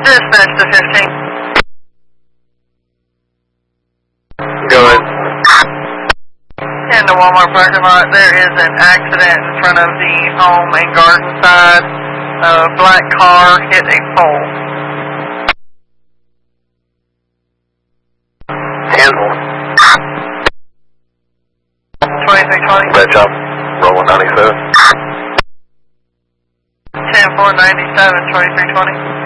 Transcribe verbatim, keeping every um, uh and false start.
Dispatch to fifteen. Go ahead. In the Walmart parking lot, there is an accident in front of the home and garden side. A black car hit a pole. Handle. twenty-three twenty. Red job. Roll one ninety-seven. ten four ninety-seven, twenty-three twenty.